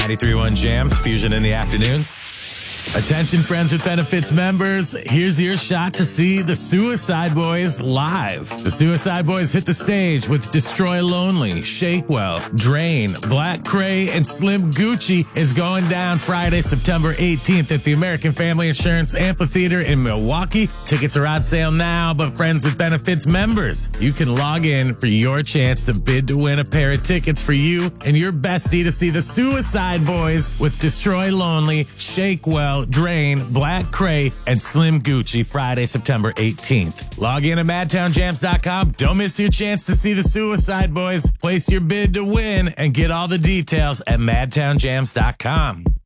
93.1 Jams, Fusion in the afternoons. Attention, Friends with Benefits members. Here's your shot to see the Suicide Boys live. The Suicide Boys hit the stage with Destroy Lonely, Shakewell, Drain, Black Cray, and Slim Gucci is going down Friday, September 18th at the American Family Insurance Amphitheater in Milwaukee. Tickets are on sale now, but Friends with Benefits members, you can log in for your chance to bid to win a pair of tickets for you and your bestie to see the Suicide Boys with Destroy Lonely, Shakewell, Drain, Black Cray, and Slim Gucci Friday, September 18th. Log in to madtownjams.com. Don't miss your chance to see the Suicide Boys. Place your bid to win and get all the details at madtownjams.com.